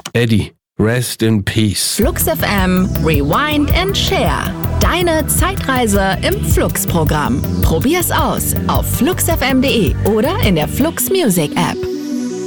Eddie, rest in peace. Flux FM Rewind and Share. Deine Zeitreise im Flux-Programm. Probier's aus auf fluxfm.de oder in der Flux Music App.